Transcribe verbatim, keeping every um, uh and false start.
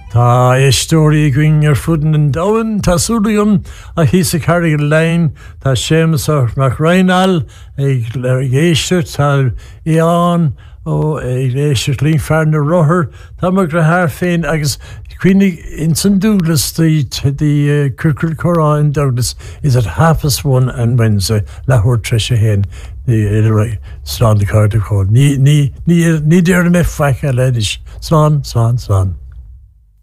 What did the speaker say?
Tá éistóirí going ar fudan an domhan tásúlaíonn a hí a carry lein tá sémas ar nach Reinal ag le géiste tá Ián ó ag éiste lín fear na rothair tá mar gra thar féin agus cuinig in Saint Douglas the the uh, Kirkwood Chorá in Douglas is at half past one on Wednesday Lahore Trisha Hen the right Slán the card to call ni ni ni ni dear me fack a ladish Slán Slán Slán